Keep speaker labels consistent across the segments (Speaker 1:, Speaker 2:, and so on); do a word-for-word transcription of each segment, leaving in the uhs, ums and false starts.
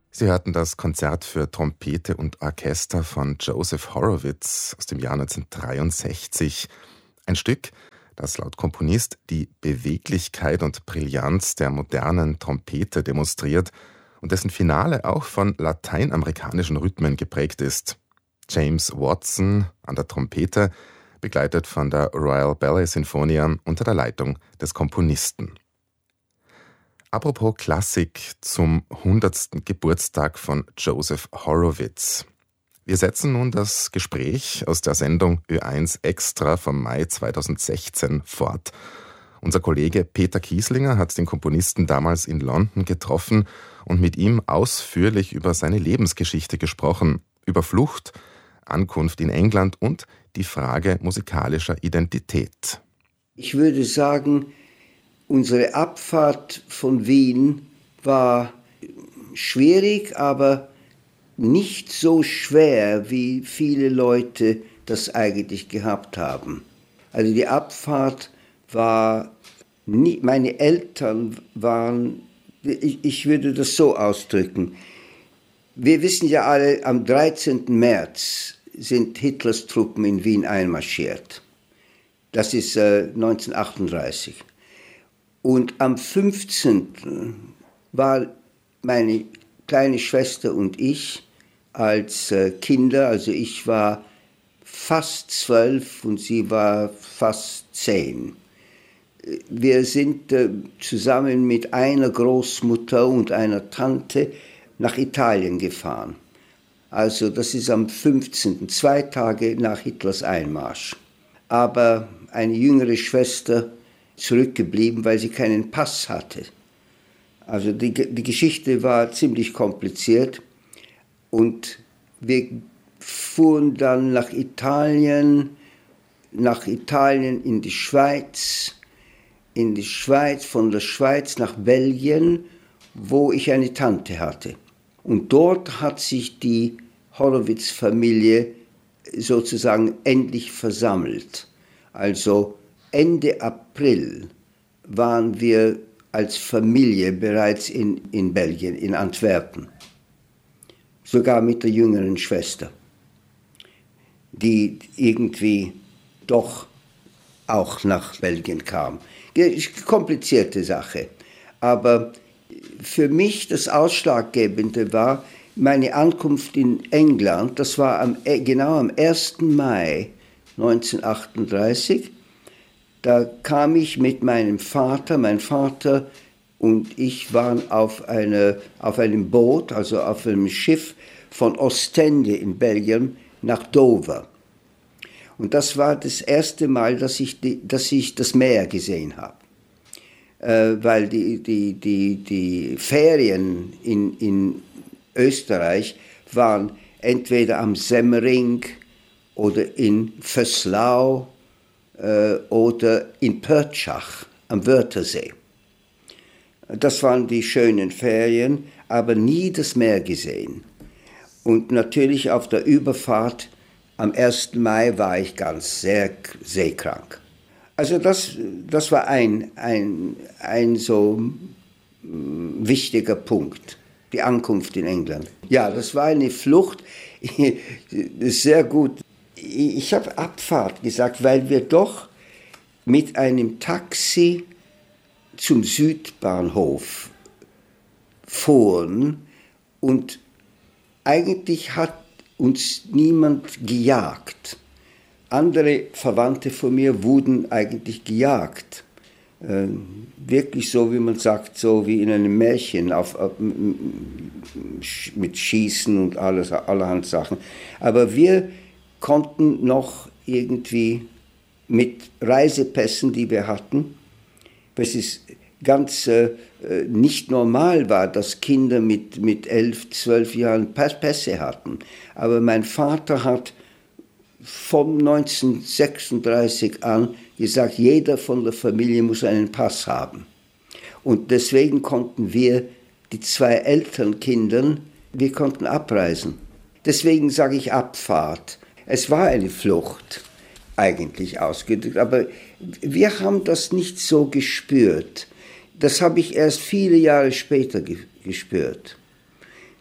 Speaker 1: Sie hörten das Konzert für Trompete und Orchester von Joseph Horowitz aus dem Jahr neunzehnhundertdreiundsechzig. Ein Stück, das laut Komponist die Beweglichkeit und Brillanz der modernen Trompete demonstriert und dessen Finale auch von lateinamerikanischen Rhythmen geprägt ist. James Watson an der Trompete, begleitet von der Royal Ballet Sinfonia unter der Leitung des Komponisten. Apropos Klassik zum hundertsten Geburtstag von Joseph Horowitz. Wir setzen nun das Gespräch aus der Sendung Ö eins Extra vom Mai zweitausendsechzehn fort. Unser Kollege Peter Kieslinger hat den Komponisten damals in London getroffen und mit ihm ausführlich über seine Lebensgeschichte gesprochen, über Flucht, Ankunft in England und die Frage musikalischer Identität.
Speaker 2: Ich würde sagen, unsere Abfahrt von Wien war schwierig, aber nicht so schwer, wie viele Leute das eigentlich gehabt haben. Also die Abfahrt war, nie, meine Eltern waren, ich, ich würde das so ausdrücken. Wir wissen ja alle, am dreizehnten März sind Hitlers Truppen in Wien einmarschiert. Das ist äh, neunzehnhundertachtunddreißig. Und am fünfzehnten war meine kleine Schwester und ich als äh, Kinder, also ich war fast zwölf und sie war fast zehn. Wir sind äh, zusammen mit einer Großmutter und einer Tante nach Italien gefahren. Also das ist am fünfzehnten, zwei Tage nach Hitlers Einmarsch. Aber eine jüngere Schwester zurückgeblieben, weil sie keinen Pass hatte. Also die, die Geschichte war ziemlich kompliziert und wir fuhren dann nach Italien, nach Italien in die Schweiz, in die Schweiz, von der Schweiz nach Belgien, wo ich eine Tante hatte. Und dort hat sich die Horowitz-Familie sozusagen endlich versammelt. Also Ende April waren wir als Familie bereits in, in Belgien, in Antwerpen. Sogar mit der jüngeren Schwester, die irgendwie doch auch nach Belgien kam. Komplizierte Sache. Aber für mich das Ausschlaggebende war meine Ankunft in England. Das war am, genau am ersten Mai neunzehnhundertachtunddreißig. Da kam ich mit meinem Vater, mein Vater und ich waren auf, eine, auf einem Boot, also auf einem Schiff von Ostende in Belgien nach Dover. Und das war das erste Mal, dass ich, die, dass ich das Meer gesehen habe. Äh, weil die, die, die, die Ferien in, in Österreich waren entweder am Semmering oder in Vöslau äh, oder in Pörtschach am Wörthersee. Das waren die schönen Ferien, aber nie das Meer gesehen. Und natürlich auf der Überfahrt am ersten Mai war ich ganz sehr seekrank. Also das, das war ein, ein, ein so wichtiger Punkt, die Ankunft in England. Ja, das war eine Flucht, sehr gut. Ich habe Abfahrt gesagt, weil wir doch mit einem Taxi zum Südbahnhof fuhren und eigentlich hat uns niemand gejagt. Andere Verwandte von mir wurden eigentlich gejagt. Äh, wirklich so, wie man sagt, so wie in einem Märchen, auf, auf, mit Schießen und alles, allerhand Sachen. Aber wir konnten noch irgendwie mit Reisepässen, die wir hatten, was ist ganz äh, nicht normal war, dass Kinder mit, mit elf, zwölf Jahren Pässe hatten. Aber mein Vater hat von neunzehnhundertsechsunddreißig an gesagt, jeder von der Familie muss einen Pass haben. Und deswegen konnten wir, die zwei älteren Kinder, wir konnten abreisen. Deswegen sage ich Abfahrt. Es war eine Flucht, eigentlich ausgedrückt, aber wir haben das nicht so gespürt. Das habe ich erst viele Jahre später ge- gespürt.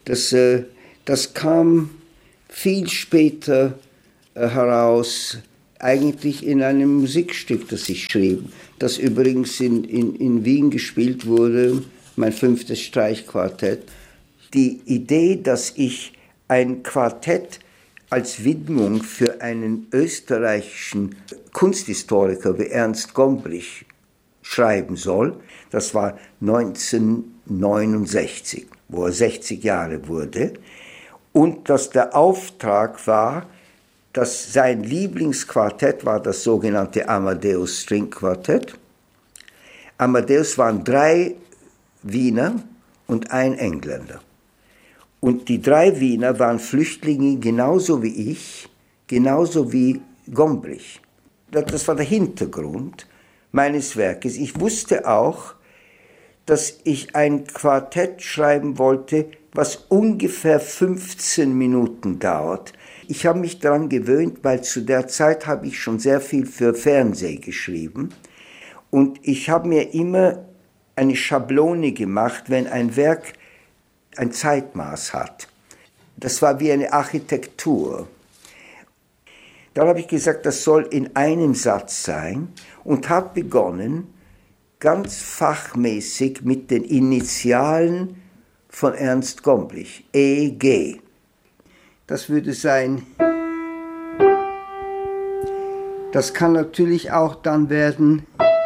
Speaker 2: Das, äh, das kam viel später äh, heraus, eigentlich in einem Musikstück, das ich schrieb, das übrigens in, in, in Wien gespielt wurde, mein fünftes Streichquartett. Die Idee, dass ich ein Quartett als Widmung für einen österreichischen Kunsthistoriker wie Ernst Gombrich schreiben soll, das war neunzehnhundertneunundsechzig, wo er sechzig Jahre wurde, und dass der Auftrag war, dass sein Lieblingsquartett war das sogenannte Amadeus String Quartett. Amadeus waren drei Wiener und ein Engländer. Und die drei Wiener waren Flüchtlinge genauso wie ich, genauso wie Gombrich. Das war der Hintergrund meines Werkes. Ich wusste auch, dass ich ein Quartett schreiben wollte, was ungefähr fünfzehn Minuten dauert. Ich habe mich daran gewöhnt, weil zu der Zeit habe ich schon sehr viel für Fernsehen geschrieben. Und ich habe mir immer eine Schablone gemacht, wenn ein Werk ein Zeitmaß hat. Das war wie eine Architektur. Da habe ich gesagt, das soll in einem Satz sein und habe begonnen, ganz fachmäßig mit den Initialen von Ernst Gombrich, E G. Das würde sein. Das kann natürlich auch dann werden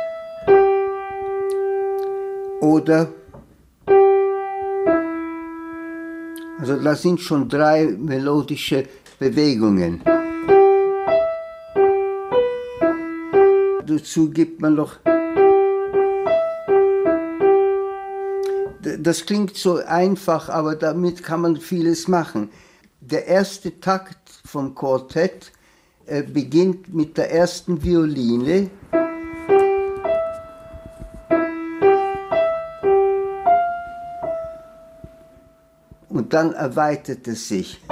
Speaker 2: oder. Also das sind schon drei melodische Bewegungen. Dazu gibt man noch. Das klingt so einfach, aber damit kann man vieles machen. Der erste Takt vom Quartett äh, beginnt mit der ersten Violine. Und dann erweitert es sich.